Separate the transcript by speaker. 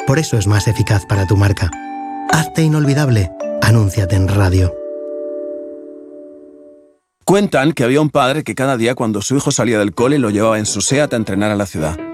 Speaker 1: Por eso es más eficaz para tu marca. Hazte inolvidable. Anúnciate en radio.
Speaker 2: Cuentan que había un padre que cada día cuando su hijo salía del cole lo llevaba en su SEAT a entrenar a la ciudad.